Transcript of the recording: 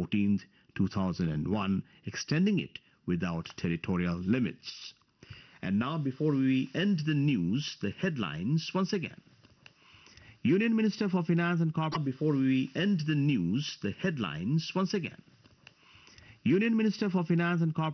14, 2001, extending it without territorial limits. And now, before we end the news, the headlines once again. Union Minister for Finance and Corporate. Before we end the news, the headlines once again. Union Minister for Finance and Corporate